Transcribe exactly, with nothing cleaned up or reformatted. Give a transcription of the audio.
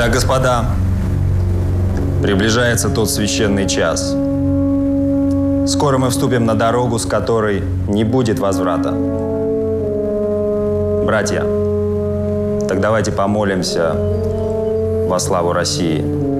Итак, господа, приближается тот священный час. Скоро мы вступим на дорогу, с которой не будет возврата. Братья, так давайте помолимся во славу России.